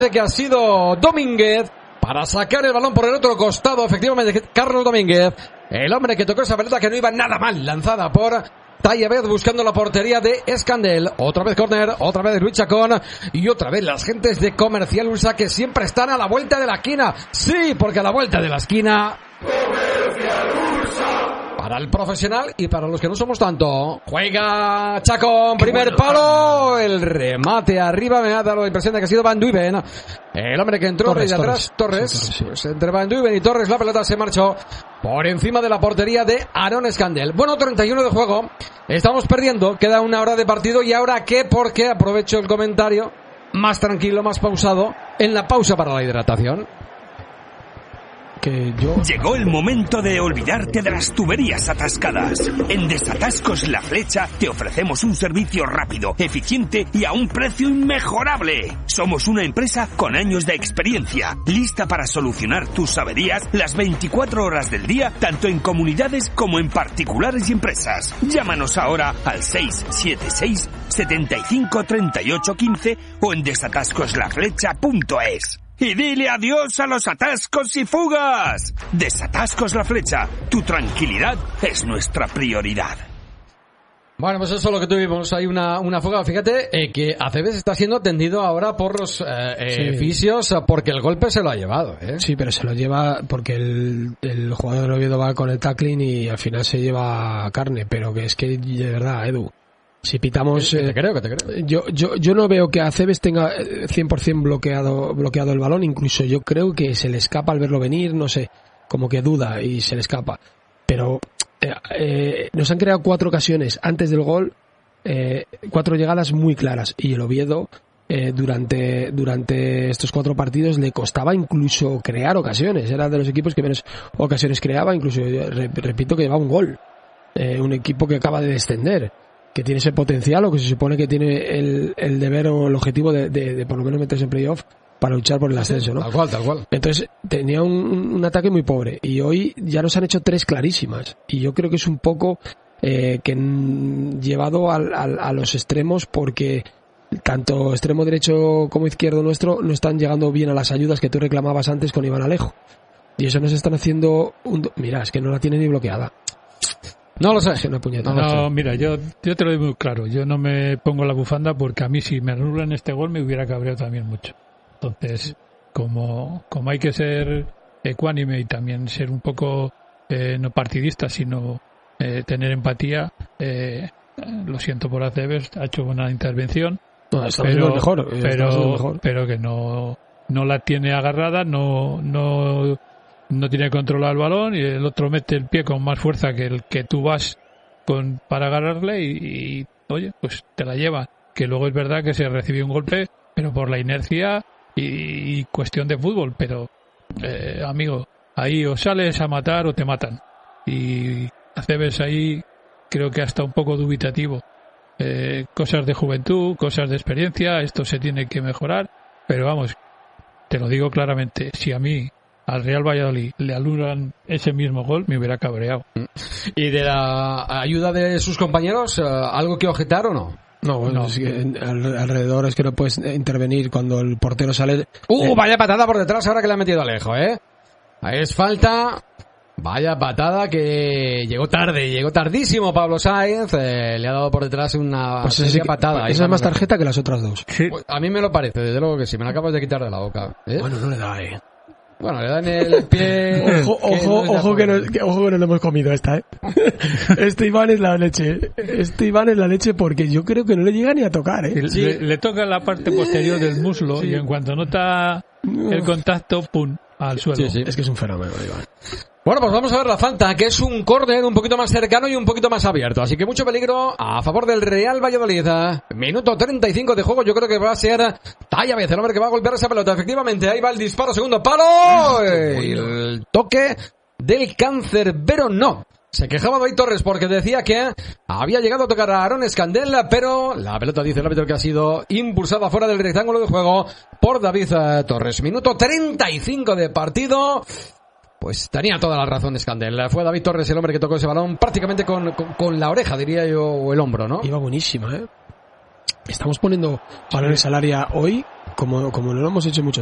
que ha sido Domínguez para sacar el balón por el otro costado. Efectivamente, Carlos Domínguez, el hombre que tocó esa pelota que no iba nada mal, lanzada por Tayabez buscando la portería de Escandel. Otra vez córner, otra vez Luis Chacón y otra vez las gentes de Comercial Ursa que siempre están a la vuelta de la esquina. Sí, porque a la vuelta de la esquina Comercial Ursa. Para el profesional y para los que no somos tanto. Juega Chacón, primer palo, el remate arriba. Me ha dado la impresión de que ha sido Van Duyven, el hombre que entró desde atrás. Torres. Pues entre Van Duyven y Torres la pelota se marchó por encima de la portería de Aaron Escandel. Bueno, 31 de juego, estamos perdiendo, queda una hora de partido. ¿Y ahora qué? Porque aprovecho el comentario más tranquilo, más pausado, en la pausa para la hidratación. Llegó el momento de olvidarte de las tuberías atascadas. En Desatascos La Flecha te ofrecemos un servicio rápido, eficiente y a un precio inmejorable. Somos una empresa con años de experiencia, lista para solucionar tus averías las 24 horas del día, tanto en comunidades como en particulares y empresas. Llámanos ahora al 676 75 38 15 o en desatascoslaflecha.es. Y dile adiós a los atascos y fugas. Desatascos La Flecha. Tu tranquilidad es nuestra prioridad. Bueno, pues eso es lo que tuvimos. Hay una fuga. Fíjate que Aceves está siendo atendido ahora por los fisios porque el golpe se lo ha llevado. Sí, pero se lo lleva porque el jugador del Oviedo va con el tackling y al final se lleva carne. Pero que es que, de verdad, Edu, si pitamos... Te creo. Yo no veo que Aceves tenga 100% bloqueado el balón. Incluso yo creo que se le escapa al verlo venir, no sé, como que duda y se le escapa. Pero nos han creado 4 ocasiones antes del gol, 4 llegadas muy claras. Y el Oviedo, durante estos 4 partidos, le costaba incluso crear ocasiones. Era de los equipos que menos ocasiones creaba. Incluso, repito, que llevaba un gol. Un equipo que acaba de descender, que tiene ese potencial o que se supone que tiene el deber o el objetivo de por lo menos meterse en playoff para luchar por el ascenso, ¿no? Tal cual. Entonces tenía un ataque muy pobre y hoy ya nos han hecho 3 clarísimas y yo creo que es un poco llevado a los extremos, porque tanto extremo derecho como izquierdo nuestro no están llegando bien a las ayudas que tú reclamabas antes con Iván Alejo y eso nos están haciendo mira, es que no la tiene ni bloqueada. No lo sé. No, mira, yo te lo digo muy claro. Yo no me pongo la bufanda porque a mí si me anulan este gol me hubiera cabreado también mucho. Entonces, como hay que ser ecuánime y también ser un poco no partidista, sino tener empatía, lo siento por Aceves, ha hecho una intervención. No, pero mejor. Pero que no la tiene agarrada, no tiene controlado el balón y el otro mete el pie con más fuerza que el que tú vas para agarrarle y oye, pues te la lleva. Que luego es verdad que se recibió un golpe, pero por la inercia y cuestión de fútbol. Pero, amigo, ahí o sales a matar o te matan. Y Aceves ahí creo que hasta un poco dubitativo. Cosas de juventud, cosas de experiencia, esto se tiene que mejorar. Pero vamos, te lo digo claramente, si a mí al Real Valladolid le anulan ese mismo gol, me hubiera cabreado. ¿Y de la ayuda de sus compañeros, algo que objetar o no? No, bueno, es que alrededor es que no puedes intervenir cuando el portero sale... Vaya patada por detrás ahora que le ha metido Alejo, Es falta... Vaya patada que llegó tardísimo Pablo Sáenz, le ha dado por detrás una patada. Esa es más tarjeta que las otras 2. Sí. Pues a mí me lo parece, desde luego que sí, me la acabas de quitar de la boca. Bueno, no le da, Bueno, le dan el pie... Ojo que no lo hemos comido esta, Este Iván es la leche porque yo creo que no le llega ni a tocar, Sí. Le toca la parte posterior del muslo y en cuanto nota el contacto, ¡pum!, al suelo. Sí. Es que es un fenómeno, Iván. Bueno, pues vamos a ver la falta, que es un córner un poquito más cercano y un poquito más abierto. Así que mucho peligro a favor del Real Valladolid. Minuto 35 de juego, yo creo que va a ser Tayabez, el hombre que va a golpear esa pelota. Efectivamente, ahí va el disparo, segundo palo. El toque del cancerbero no. Se quejaba David Torres porque decía que había llegado a tocar a Aaron Escandel, pero la pelota, dice el árbitro, que ha sido impulsada fuera del rectángulo de juego por David Torres. Minuto 35 de partido. Pues tenía toda la razón Escandel. Fue David Torres el hombre que tocó ese balón prácticamente con la oreja, diría yo, o el hombro, ¿no? Iba buenísima, Estamos poniendo balones al área hoy como no lo hemos hecho mucho